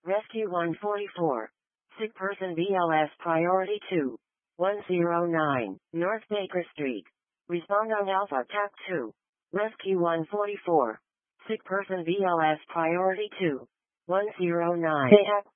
Rescue 144. Sick person BLS priority 2. 109, North Baker Street. Respond on Alpha TAC 2. Rescue 144. Sick person BLS priority 2. 109.